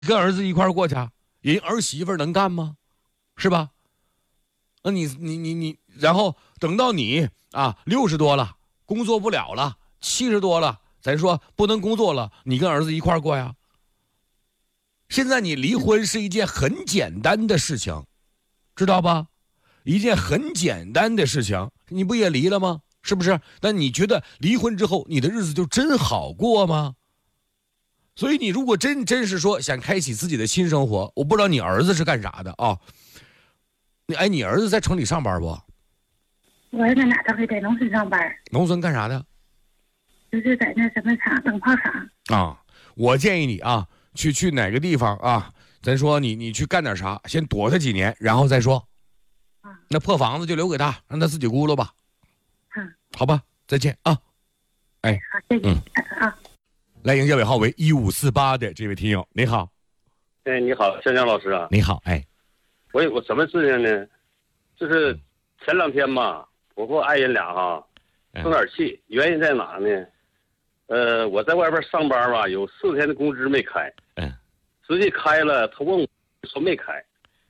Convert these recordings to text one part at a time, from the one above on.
跟儿子一块儿过去，人儿媳妇能干吗？是吧？那你，然后等到你啊60多了，工作不了了，70多了，咱说不能工作了，你跟儿子一块儿过呀。现在你离婚是一件很简单的事情，知道吧？一件很简单的事情，你不也离了吗？是不是？但你觉得离婚之后你的日子就真好过吗？所以你如果真是说想开启自己的新生活，我不知道你儿子是干啥的啊？你儿子在城里上班不？ 我儿子哪都会在农村上班。 农村干啥的？ 就是在那什么厂，灯泡厂啊。我建议你啊，去哪个地方啊？咱说你去干点啥，先躲他几年，然后再说。那破房子就留给他，让他自己咕噜吧。好吧，再见啊。哎， 好，谢谢。啊。 来迎接尾号为1548的这位听友，你好。 哎，你好，香江老师啊。 你好，哎。 我有个什么事情呢？就是前2天吧，我和我爱人俩生点气，原因在哪呢？我在外边上班吧，有4天的工资没开。实际开了，他问我说没开。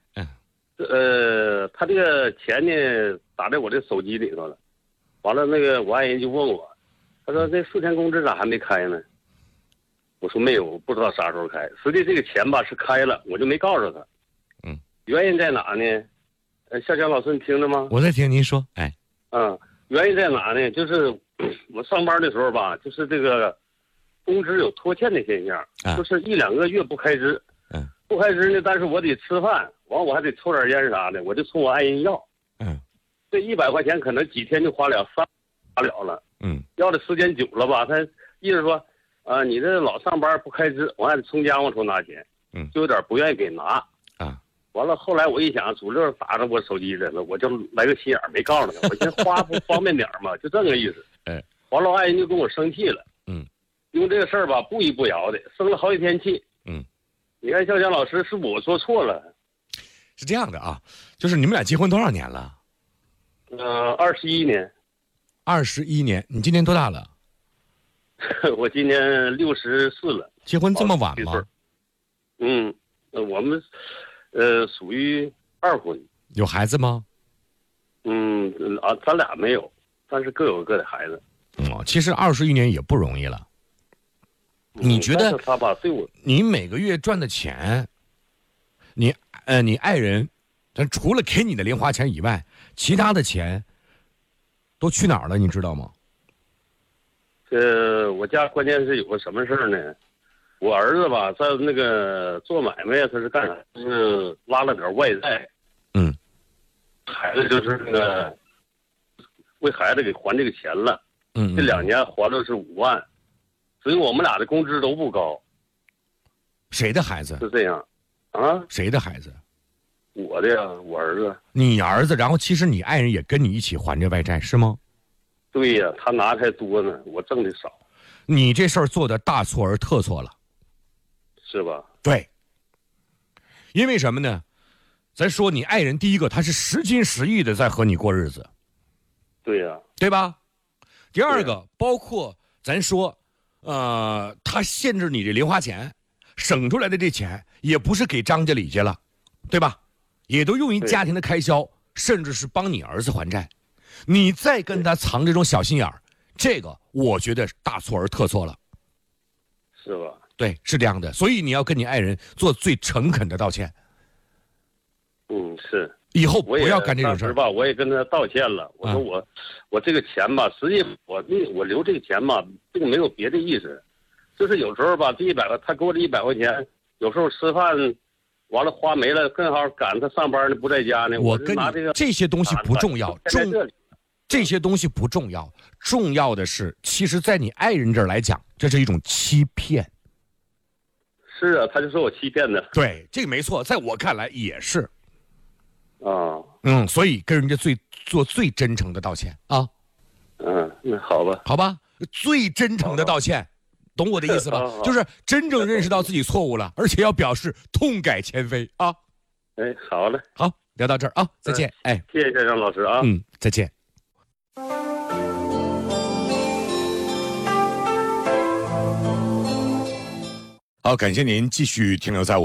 他这个钱呢打在我这手机里头了。完了，那个我爱人就问我，他说这4天工资咋还没开呢？我说没有，不知道啥时候开。实际这个钱吧是开了，我就没告诉他。原因在哪呢？夏江老师，你听着吗？ 我在听，您说。哎， 原因在哪呢？就是我上班的时候吧，就是这个工资有拖欠的现象，就是1、2个月不开支。不开支呢，但是我得吃饭，完我还得抽点烟啥的，我就冲我爱人要。这100块钱可能几天就花了3花了了。要的时间久了吧，他意思说，你这老上班不开支，我还得从家往出拿钱，就有点不愿意给拿。完了，后来我一想，主乐打着我手机来了，我就来个心眼没告诉他，我先花不方便点嘛，就这个意思。完了，爱人就跟我生气了。因为这个事儿吧，不依不饶的，生了好几天气。你看，香江老师，是我说错了。 是这样的啊，就是你们俩结婚多少年了 ？21年。 21年，你今年多大了？ 我今年64了。 结婚这么晚吗？ 我们属于2婚。 有孩子吗？ 咱俩没有，但是各有各的孩子。 其实21年也不容易了。你觉得他吧对我， 你每个月赚的钱，你爱人，但除了给你的零花钱以外，其他的钱都去哪儿了？你知道吗？ 我家关键是有个什么事儿呢？我儿子吧，在那个做买卖，他是干啥？是拉了点外债。孩子就是那个为孩子给还这个钱了。这2年还的是5万，所以我们俩的工资都不高。 谁的孩子？ 是这样， 谁的孩子？ 我的呀，我儿子。 你儿子，然后其实你爱人也跟你一起还这外债是吗？ 对呀，他拿的还多呢，我挣的少。 你这事儿做的大错而特错了。 是吧？ 对。因为什么呢？咱说你爱人，第一个他是实心实意的在和你过日子。 对呀。 对吧？第二个，包括咱说，他限制你这零花钱，省出来的这钱也不是给张家李家了，对吧？也都用于家庭的开销，甚至是帮你儿子还债。你再跟他藏这种小心眼儿，这个我觉得大错而特错了。 是吧？ 对，是这样的。所以你要跟你爱人做最诚恳的道歉。 是。 以后不要干这种事儿吧。我也跟他道歉了，我说我这个钱吧，实际我留这个钱吧，并没有别的意思，就是有时候吧，这100块，他给我这100块钱，有时候吃饭完了花没了，正好赶他上班呢，不在家呢。 我跟你这些东西不重要，这些东西不重要，重要的是，其实，在你爱人这儿来讲，这是一种欺骗。 是啊，他就说我欺骗的。 对，这个没错，在我看来也是。所以跟人家做最真诚的道歉啊。 那好吧， 好吧，最真诚的道歉，懂我的意思吧？就是真正认识到自己错误了，而且要表示痛改前非啊。 好嘞， 好，聊到这儿啊，再见。 谢谢张老师啊。 再见。好，感谢您继续停留在我